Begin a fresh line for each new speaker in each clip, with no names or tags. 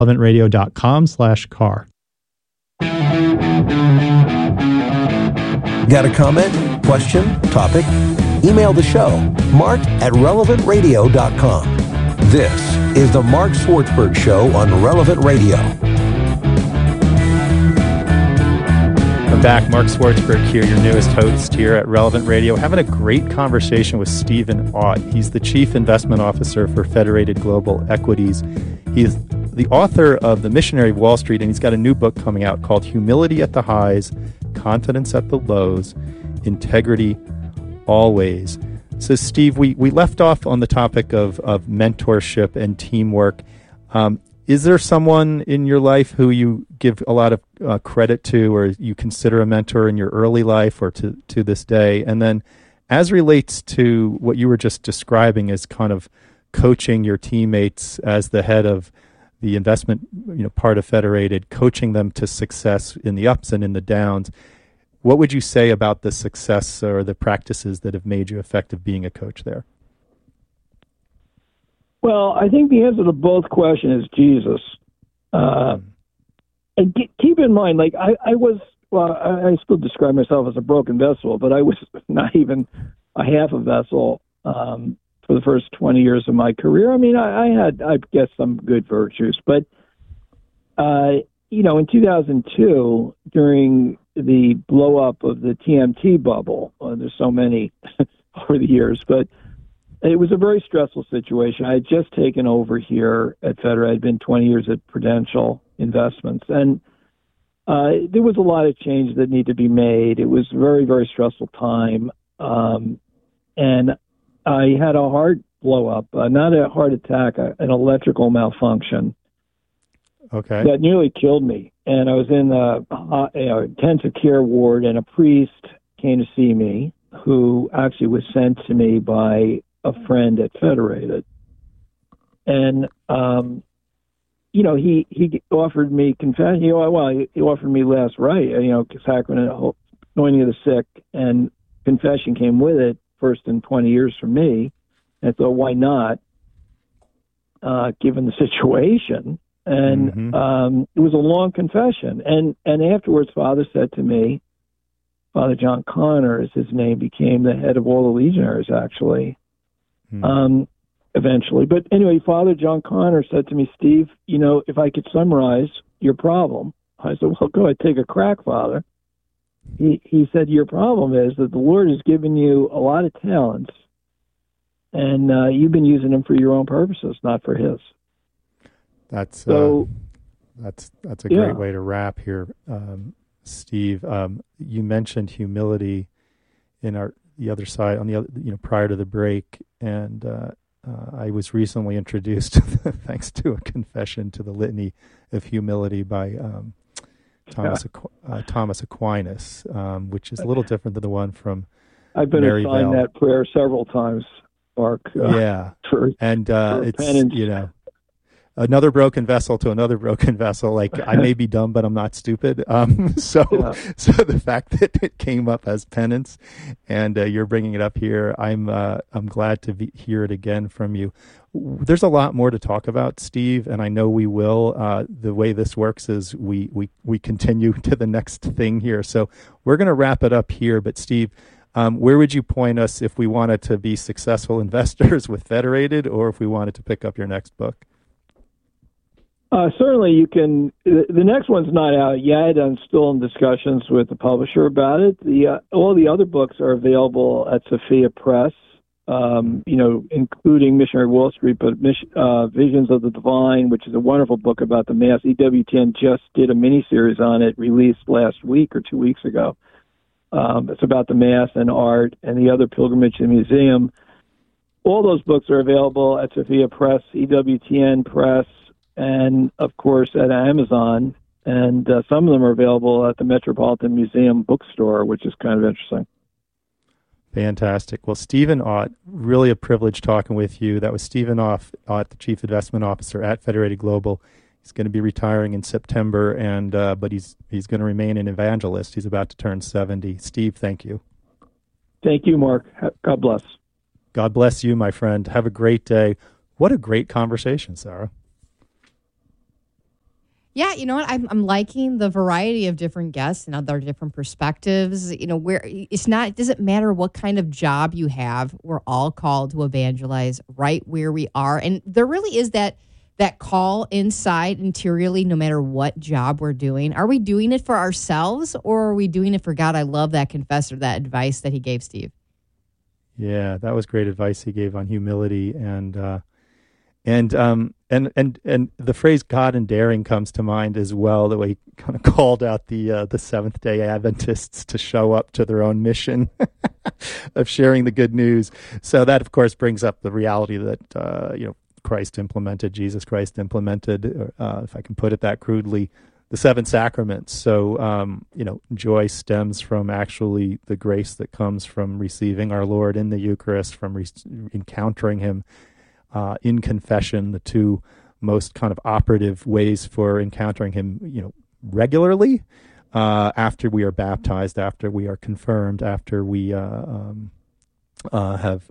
relevantradio.com/car.
Got a comment, question, topic? Email the show, mark@relevantradio.com. This is the Mark Swartzberg Show on Relevant Radio.
I'm back. Mark Swartzberg here, your newest host here at Relevant Radio, having a great conversation with Stephen Ott. He's the Chief Investment Officer for Federated Global Equities. He's the author of The Missionary of Wall Street, and he's got a new book coming out called Humility at the Highs, Confidence at the Lows, Integrity Always. So, Steve, we left off on the topic of mentorship and teamwork. Is there someone in your life who you give a lot of credit to, or you consider a mentor in your early life or to this day? And then as relates to what you were just describing as kind of coaching your teammates as the head of the investment part of Federated, coaching them to success in the ups and in the downs, what would you say about the success or the practices that have made you effective being a coach there?
Well, I think the answer to both questions is Jesus. And keep in mind, like I still describe myself as a broken vessel, but I was not even a half a vessel for the first 20 years of my career. I mean, I had, I guess, some good virtues, but in 2002, during the blow up of the TMT bubble, there's so many over the years, but it was a very stressful situation. I had just taken over here at Federated. I'd been 20 years at Prudential Investments, and there was a lot of change that needed to be made. It was a very, very stressful time, and I had a heart blow up, not a heart attack, an electrical malfunction.
Okay.
That nearly killed me. And I was in the intensive care ward, and a priest came to see me, who actually was sent to me by a friend at Federated. And, he offered me confession. He offered me last rite, sacrament, anointing of the sick, and confession came with it, first in 20 years for me. And I thought, why not, given the situation? And it was a long confession. And afterwards, Father said to me, Father John Connor is his name, became the head of all the Legionaries, actually, eventually. But anyway, Father John Connor said to me, Steve, if I could summarize your problem. I said, well, go ahead, take a crack, Father. He said, your problem is that the Lord has given you a lot of talents, and you've been using them for your own purposes, not for his.
That's a great way to wrap here, Steve. You mentioned humility in the other side on the other, prior to the break, and I was recently introduced, thanks to a confession, to the Litany of Humility by Thomas Aquinas, which is a little different than the one from
I've been
Mary
assigned
Bell.
that prayer several times, Mark. For
it's
penance.
Another broken vessel to another broken vessel. Like, I may be dumb, but I'm not stupid. So the fact that it came up as penance, and you're bringing it up here, I'm glad to hear it again from you. There's a lot more to talk about, Steve, and I know we will. The way this works is we continue to the next thing here. So we're going to wrap it up here. But Steve, where would you point us if we wanted to be successful investors with Federated, or if we wanted to pick up your next book?
Certainly, you can. The next one's not out yet. I'm still in discussions with the publisher about it. All the other books are available at Sophia Press, including Missionary Wall Street, but Visions of the Divine, which is a wonderful book about the Mass. EWTN just did a miniseries on it, released last week or 2 weeks ago. It's about the Mass and art and the other pilgrimage to the museum. All those books are available at Sophia Press, EWTN Press, and, of course, at Amazon. And some of them are available at the Metropolitan Museum bookstore, which is kind of interesting.
Fantastic. Well, Stephen Ott, really a privilege talking with you. That was Stephen Ott, the Chief Investment Officer at Federated Global. He's going to be retiring in September, but he's going to remain an evangelist. He's about to turn 70. Steve, thank you.
Thank you, Mark. God bless.
God bless you, my friend. Have a great day. What a great conversation, Sarah.
Yeah, you know what? I'm liking the variety of different guests and other different perspectives. You know, where it doesn't matter what kind of job you have. We're all called to evangelize right where we are. And there really is that call inside interiorly, no matter what job we're doing. Are we doing it for ourselves or are we doing it for God? I love that confessor, that advice that he gave Steve.
Yeah, that was great advice he gave on humility and the phrase "God and daring" comes to mind as well. The way he kind of called out the Seventh Day Adventists to show up to their own mission of sharing the good news. So that, of course, brings up the reality that Jesus Christ implemented, if I can put it that crudely, the seven sacraments. So joy stems from actually the grace that comes from receiving our Lord in the Eucharist, from encountering Him. In confession, the two most kind of operative ways for encountering him, regularly, after we are baptized, after we are confirmed, after we have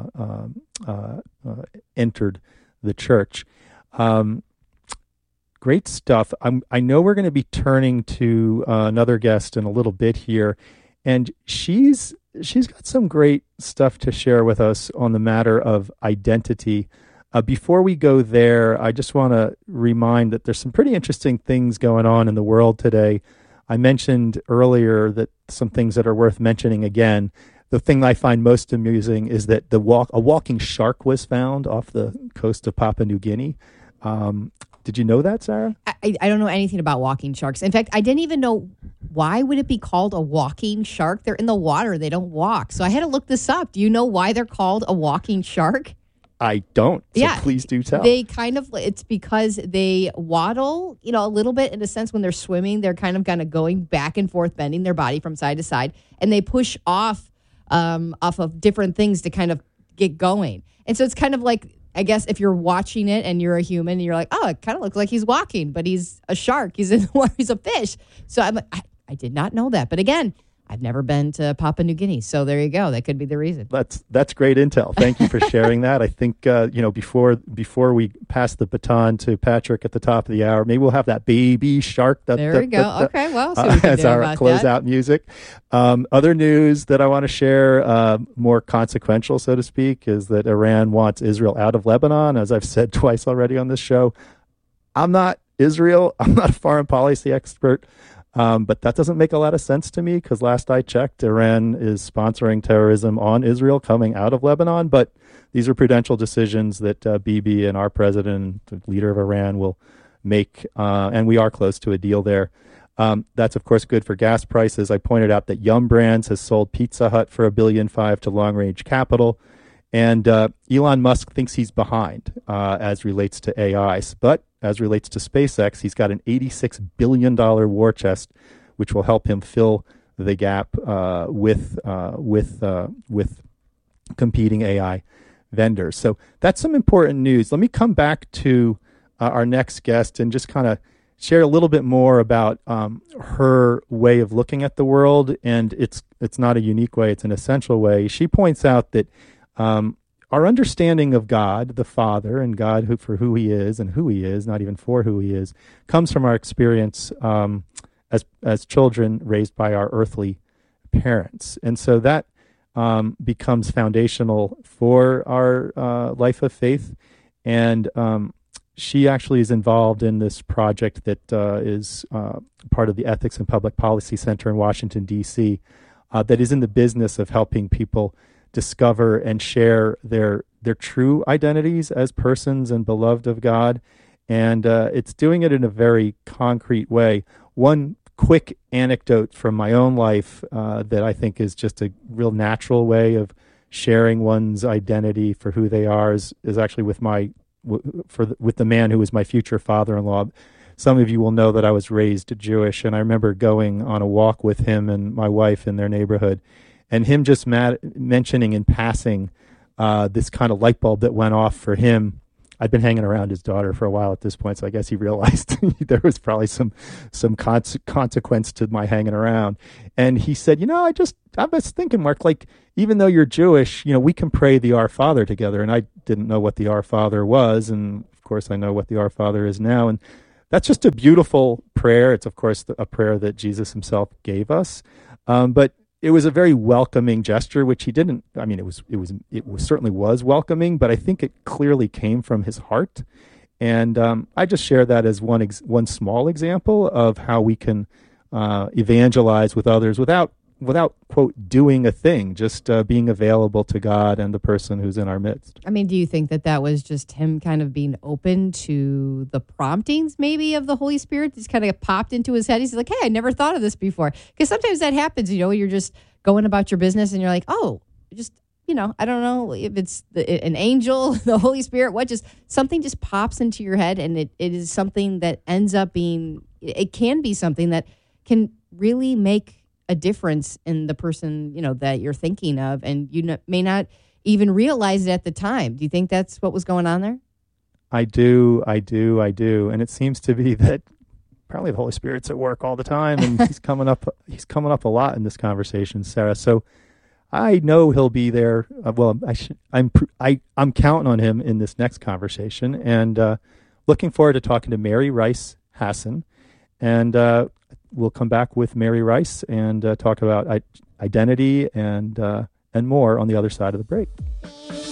entered the church. Great stuff. I know we're going to be turning to another guest in a little bit here, and she's got some great stuff to share with us on the matter of identity. Before we go there, I just want to remind that there's some pretty interesting things going on in the world today. I mentioned earlier that some things that are worth mentioning again. The thing I find most amusing is that a walking shark was found off the coast of Papua New Guinea. Did you know that, Sarah?
I don't know anything about walking sharks. In fact, I didn't even know, why would it be called a walking shark? They're in the water. They don't walk. So I had to look this up. Do you know why they're called a walking shark?
I don't. So please do tell.
It's because they waddle, a little bit in a sense when they're swimming. They're kind of going back and forth, bending their body from side to side. And they push off of different things to kind of get going. And so it's kind of like, I guess if you're watching it and you're a human and you're like, oh, it kind of looks like he's walking, but he's a shark. He's in the water. He's a fish. So I'm like, I did not know that. But again, I've never been to Papua New Guinea. So there you go. That could be the reason.
That's great intel. Thank you for sharing that. I think, before we pass the baton to Patrick at the top of the hour, maybe we'll have that baby shark.
There we go. Okay, well, so we can
as our closeout music. Other news that I want to share, more consequential, so to speak, is that Iran wants Israel out of Lebanon. As I've said twice already on this show, I'm not Israel. I'm not a foreign policy expert. But that doesn't make a lot of sense to me because last I checked, Iran is sponsoring terrorism on Israel coming out of Lebanon. But these are prudential decisions that Bibi and our president, the leader of Iran, will make. And we are close to a deal there. That's, of course, good for gas prices. I pointed out that Yum Brands has sold Pizza Hut for $1.5 billion to Long Range Capital. And Elon Musk thinks he's behind as relates to AI. But as relates to SpaceX, he's got an $86 billion war chest, which will help him fill the gap with competing AI vendors. So that's some important news. Let me come back to our next guest and just kind of share a little bit more about her way of looking at the world. And it's not a unique way; it's an essential way. She points out that our understanding of God, the Father, and God for who He is and who He is, not even for who He is, comes from our experience as children raised by our earthly parents. And so that becomes foundational for our life of faith. And she actually is involved in this project that is part of the Ethics and Public Policy Center in Washington, D.C., that is in the business of helping people discover and share their true identities as persons and beloved of God. And it's doing it in a very concrete way. One quick anecdote from my own life that I think is just a real natural way of sharing one's identity for who they are is actually with with the man who was my future father-in-law. Some of you will know that I was raised Jewish, and I remember going on a walk with him and my wife in their neighborhood, and him just mentioning in passing this kind of light bulb that went off for him. I'd been hanging around his daughter for a while at this point, so I guess he realized there was probably some consequence to my hanging around. And he said, I was thinking, Mark, like, even though you're Jewish, we can pray the Our Father together. And I didn't know what the Our Father was, and of course I know what the Our Father is now. And that's just a beautiful prayer. It's, of course, a prayer that Jesus himself gave us. But it was a very welcoming gesture, which he didn't. I mean, it certainly was welcoming, but I think it clearly came from his heart. And I just share that as one small example of how we can evangelize with others without quote doing a thing, just being available to God and the person who's in our midst.
I mean, do you think that was just him kind of being open to the promptings maybe of the Holy Spirit? Just kind of popped into his head. He's like, hey, I never thought of this before. Because sometimes that happens, you're just going about your business and you're like, oh, just, I don't know if it's an angel, the Holy Spirit, something just pops into your head, and it is something that ends up being, it can be something that can really make a difference in the person, that you're thinking of, and you may not even realize it at the time. Do you think that's what was going on there?
I do. And it seems to be that probably the Holy Spirit's at work all the time, and he's coming up a lot in this conversation, Sarah. So I know he'll be there. I'm counting on him in this next conversation, and looking forward to talking to Mary Rice Hasson, and we'll come back with Mary Rice and talk about identity and more on the other side of the break.